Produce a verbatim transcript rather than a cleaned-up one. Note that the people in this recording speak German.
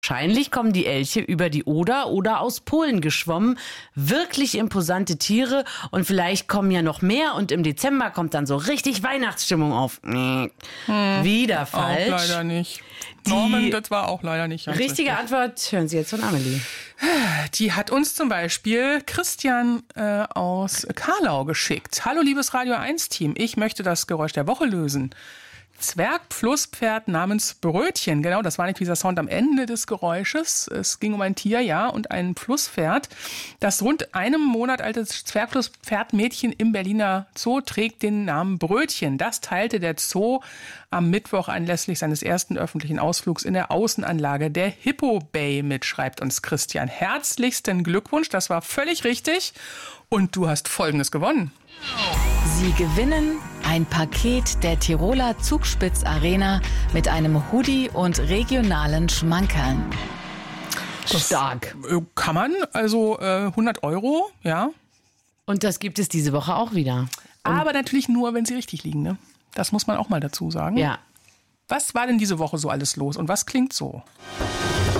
Wahrscheinlich kommen die Elche über die Oder oder aus Polen geschwommen. Wirklich imposante Tiere und vielleicht kommen ja noch mehr und im Dezember kommt dann so richtig Weihnachtsstimmung auf. Hm. Wieder falsch. Auch leider nicht. Norman, das war auch leider nicht. Richtige richtig. Antwort hören Sie jetzt von Amelie. Die hat uns zum Beispiel Christian äh, aus Karlau geschickt. Hallo liebes Radio eins Team, ich möchte das Geräusch der Woche lösen. Zwergflusspferd namens Brötchen. Genau, das war nicht dieser Sound am Ende des Geräusches. Es ging um ein Tier, ja, und ein Flusspferd. Das rund einem Monat alte Zwergflusspferdmädchen im Berliner Zoo trägt den Namen Brötchen. Das teilte der Zoo am Mittwoch anlässlich seines ersten öffentlichen Ausflugs in der Außenanlage der Hippo Bay mit, schreibt uns Christian. Herzlichsten Glückwunsch, das war völlig richtig. Und du hast Folgendes gewonnen. Sie gewinnen ein Paket der Tiroler Zugspitz Arena mit einem Hoodie und regionalen Schmankerln. Stark. Äh, kann man, also äh, hundert Euro, ja. Und das gibt es diese Woche auch wieder. Und Aber natürlich nur, wenn sie richtig liegen, ne? Das muss man auch mal dazu sagen. ja. Was war denn diese Woche so alles los und was klingt so?